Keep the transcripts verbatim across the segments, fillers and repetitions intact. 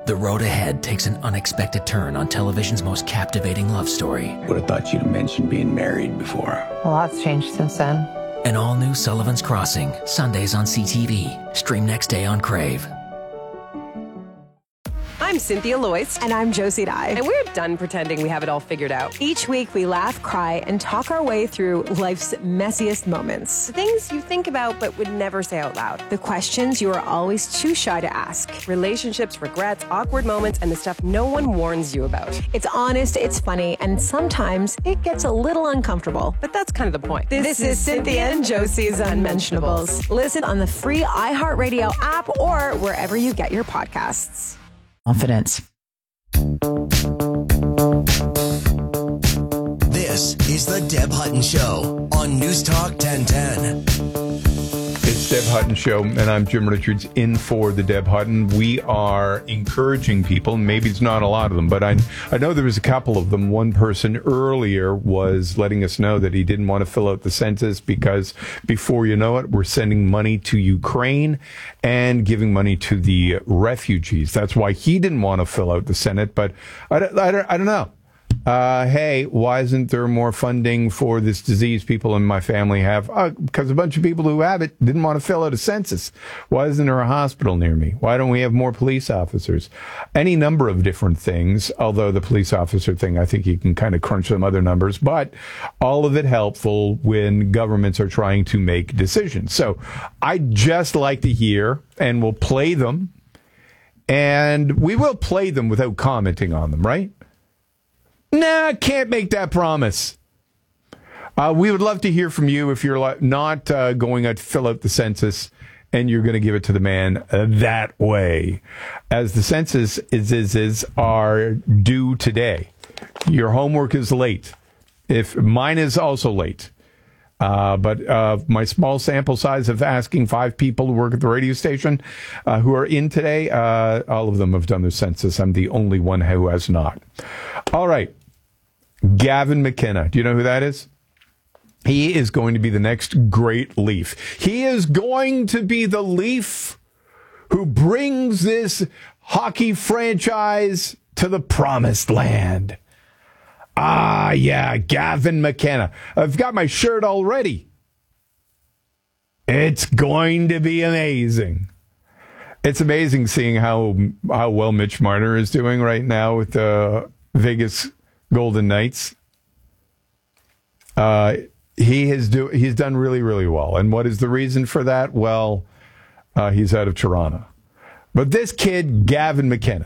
The road ahead takes an unexpected turn on television's most captivating love story. Would have thought you'd have mentioned being married before. A lot's changed since then. An all-new Sullivan's Crossing, Sundays on C T V. Stream next day on Crave. I'm Cynthia Loyce. And I'm Josie Dye. And we're done pretending we have it all figured out. Each week we laugh, cry, and talk our way through life's messiest moments. The things you think about but would never say out loud. The questions you are always too shy to ask. Relationships, regrets, awkward moments, and the stuff no one warns you about. It's honest, it's funny, and sometimes it gets a little uncomfortable. But that's kind of the point. This, this is Cynthia and Josie's Unmentionables. Listen on the free iHeartRadio app or wherever you get your podcasts. Confidence. This is the Deb Hutton Show on News Talk ten ten. It's Deb Hutton Show, and I'm Jim Richards in for the Deb Hutton. We are encouraging people, maybe it's not a lot of them, but I, I know there was a couple of them. One person earlier was letting us know that he didn't want to fill out the census because before you know it, we're sending money to Ukraine and giving money to the refugees. That's why he didn't want to fill out the Senate, but I don't, I don't, I don't know. Uh, hey, why isn't there more funding for this disease people in my family have? Uh, because a bunch of people who have it didn't want to fill out a census. Why isn't there a hospital near me? Why don't we have more police officers? Any number of different things, although the police officer thing, I think you can kind of crunch some other numbers, but all of it helpful when governments are trying to make decisions. So I'd just like to hear, and we'll play them, and we will play them without commenting on them, right? Nah, can't make that promise. Uh, we would love to hear from you if you're not uh, going to fill out the census and you're going to give it to the man uh, that way. As the census is, is, is are due today. Your homework is late. If mine is also late. Uh, but uh, my small sample size of asking five people who work at the radio station uh, who are in today, uh, all of them have done their census. I'm the only one who has not. All right. Gavin McKenna. Do you know who that is? He is going to be the next great Leaf. He is going to be the Leaf who brings this hockey franchise to the promised land. Ah, yeah, Gavin McKenna. I've got my shirt already. It's going to be amazing. It's amazing seeing how how well Mitch Marner is doing right now with the Vegas Golden Knights. Uh, he has do he's done really, really well. And what is the reason for that? Well, uh, he's out of Toronto. But this kid, Gavin McKenna,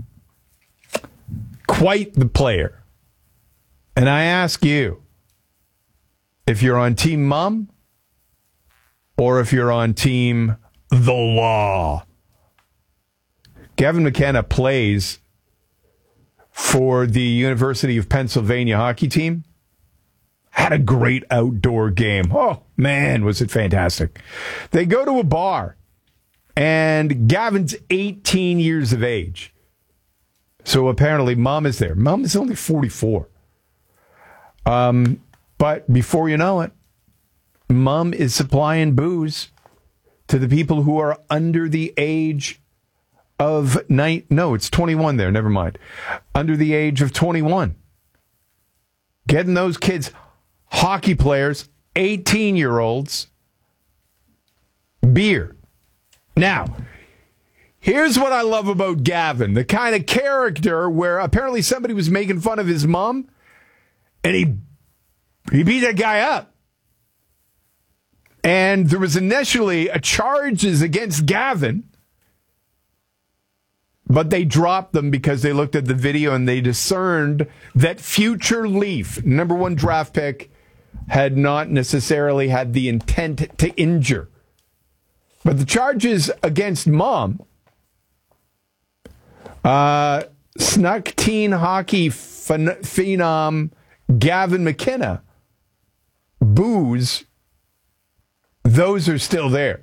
quite the player. And I ask you, if you're on Team Mom or if you're on Team The Law. Gavin McKenna plays for the University of Pennsylvania hockey team. Had a great outdoor game. Oh, man, was it fantastic. They go to a bar, and Gavin's eighteen years of age. So apparently Mom is there. Mom is only forty-four. Um, but before you know it, Mom is supplying booze to the people who are under the age of nine. No, it's twenty-one there. Never mind. Under the age of twenty-one. Getting those kids, hockey players, eighteen-year-olds, beer. Now, here's what I love about Gavin. The kind of character where apparently somebody was making fun of his mom, and he he beat that guy up. And there was initially a charges against Gavin, but they dropped them because they looked at the video and they discerned that future Leaf, number one draft pick, had not necessarily had the intent to injure. But the charges against Mom, uh, snuck teen hockey phen- phenom Gavin McKenna, booze, those are still there.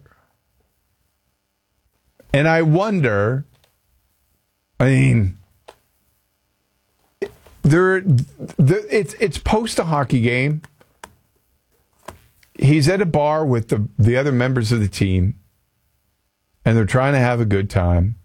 And I wonder, I mean, there, the, it's it's post a hockey game. He's at a bar with the, the other members of the team, and they're trying to have a good time.